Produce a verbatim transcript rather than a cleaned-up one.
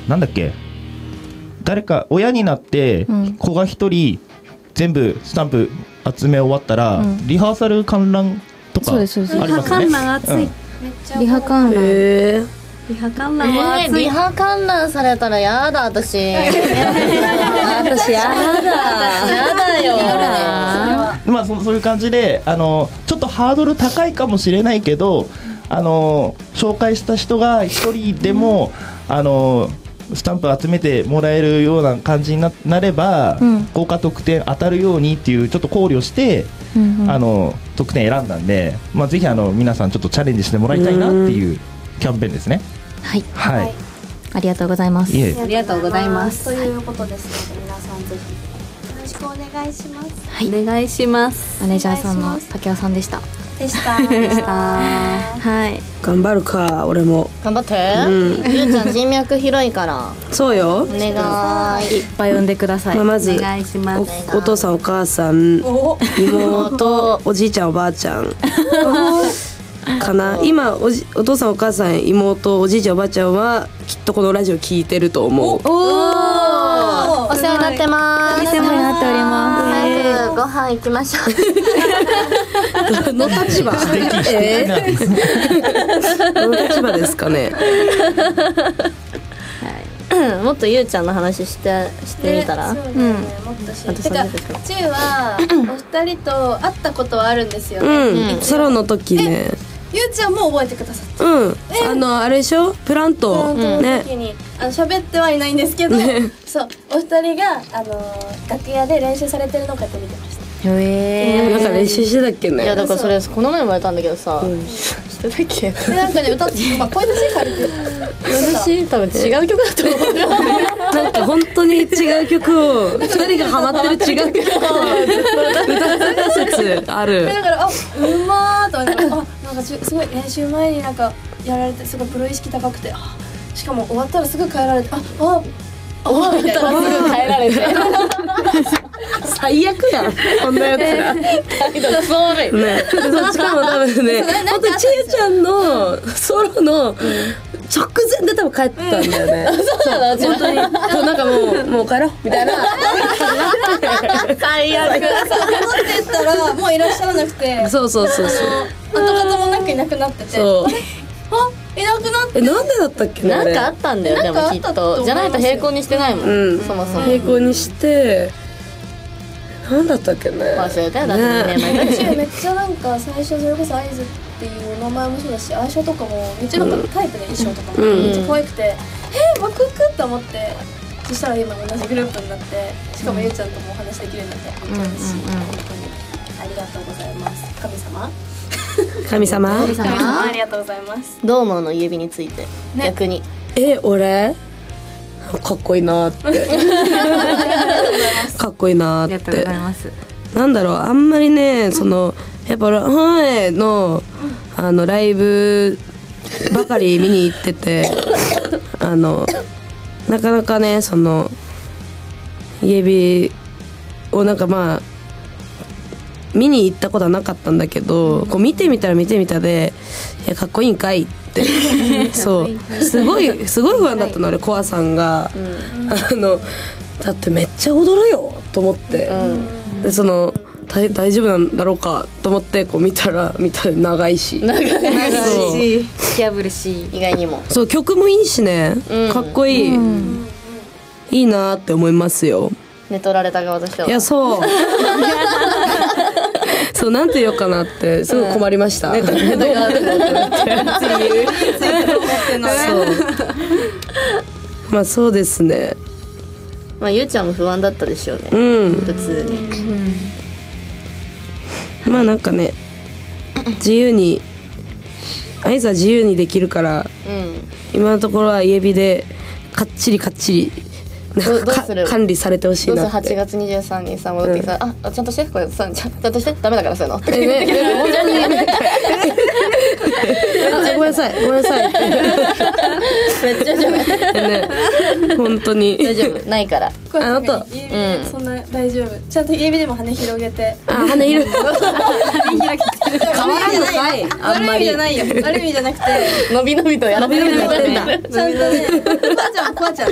なんだっけ、誰か親になって子が一人全部スタンプ集め終わったら、うん、リハーサル観覧とかありますね。 リハ観覧熱い、うん、めっちゃリハ観覧、えーリハ観覧は熱い、 えー、リハ観覧されたらやだ私私やだやだよまあ そ, そういう感じであのちょっとハードル高いかもしれないけど、あの紹介した人が一人でも、うん、あのスタンプ集めてもらえるような感じに な, なれば、うん、豪華特典当たるようにっていうちょっと考慮して、うんうん、あの特典選んだんで、まあ、ぜひあの皆さんちょっとチャレンジしてもらいたいなっていうキャンペーンですね。 はい、 はい、 ありがとうございます。 ありがとうございます。 ということですので、皆さんぜひよろしくお願いします。 はい、お願いします。マネージャーさんの竹雄さんでした。 でしたでしたはい、 頑張るか。俺も頑張って、うん、ゆうちゃん人脈広いからそうよ、 お願い、 いっぱい呼んでください。 まあ、まずお願いします。 お, お父さんお母さん妹おじいちゃんおばあちゃんかな。今 お, じお父さんお母さん妹おじいちゃんおばあちゃんはきっとこのラジオ聞いてると思う。 おお、お世話になってます。 お世話になっております。 早くご飯行きましょう。 どの立場えー、どの立場ですかね。 はい、もっとゆうちゃんの話してしてみたら、 ね、そうだよね、うん、もっとしててかちゅうはお二人と会ったことはあるんですよね、 うん、ソロの時ね。 ゆうちゃんも覚えてくださって、 うん、あのあれでしょ、プラント、 プラントの時に、ね、あの喋ってはいないんですけど、ね、そうお二人があの楽屋で練習されてるのかと見てました。 へえ、なんか練習してたっけね。 いやだからそれこの前も言われたんだけどさ、うん、してたっけ。 でなんかね歌って、まあ、声出し借りて私多分違う曲だと思うよ。 なんか本当に違う曲をふたりがハマってる違う曲を歌ってた説ある。 だからあうまーと思って、あなんかすごい練習前になんかやられてすごいプロ意識高くて、あしかも終わったらすぐ帰られて、ああ終わったらすぐ帰られて最悪やんこんなやつら。 態度つ悪いね。そっちかも多分ね、ほんとちえちゃんのソロの直前で多分帰ったんだよね。 そうなの、 本当になんかもうもう帰ろうみたいな。 最悪。 戻ってったらもういらっしゃらなくて、 そうそうそうそう、 跡形もなくいなくなってて、 そうあいなくなって、 えなんでだったっけね。 なんかあったんだよ。でもきっとじゃないと平行にしてないもん、うん、そもそも平行にしてなんだったっけね。 忘れたよ。だってにねんまえだし。 めっちゃなんか最初それこそ合図っていう名前もそうだし、愛称とかもめっちゃなんかタイプで衣装とかもめっちゃ可愛くて、えー、ワクワクって思って、そしたら今同じグループになって、しかもゆうちゃんともお話できるようになって本当に嬉しい、本当にありがとうございます。神様神様神様ありがとうございます。 どう思うの指について、ね、逆に。 え俺かっこいいなってかっこいいなってありがとうございます。 なんだろう、あんまりね、そのやっぱはいのあのライブばかり見に行っててあのなかなかねそのイエビをなんかまあ見に行ったことはなかったんだけど、こう見てみたら見てみたで、いやかっこいいんかいってそうすごいすごい不安だったの俺、コアさんが、うん、あのだってめっちゃ踊るよと思って、うん、でその大, 大丈夫なんだろうかと思ってこう見たら見たら長いし長いし突き破るし、 意外にもそう曲もいいしね、うん、かっこいい、うん、いいなって思いますよ。 寝取られた側としては。 いやそうそうなんて言おうかなってすごい困りました、うん、寝取られた側と思ってそうまあそうですね。 まあゆうちゃんも不安だったでしょうね、うん、普通に、 うん、まあなんかね自由にあいつは自由にできるから、うん、今のところは家火でかっちりかっちりなんか管理されてほしいなって。 はちがつにじゅうさんにちさ戻ってきたら、うん、あちゃんとしてこれさちゃんとしてダメだからそういうのって言ってくれる。本当にごめんなさいごめんなさいめっちゃ大丈夫ね本当に大丈夫ないからあなたそんな大丈夫。ちゃんと指でも羽広げて、 あ羽広げて羽広げて変わらんのかい。 あんまり悪い意味じゃないよ悪い意味じゃなくて伸び伸びとやらせてくれてんだ。 ちゃんとねコアちゃんコアちゃん